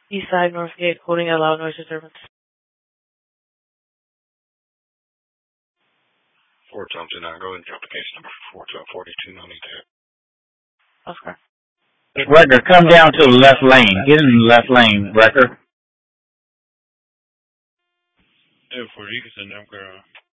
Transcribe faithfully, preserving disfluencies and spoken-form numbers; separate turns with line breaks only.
East side, Northgate, holding a loud noise disturbance.
four Tom two nine, go ahead and drop the case number four twelve forty-two ninety-two.
Okay.
Wrecker, come down to the left lane. Get in the left lane, Wrecker.
Yeah, for you can send them, girl.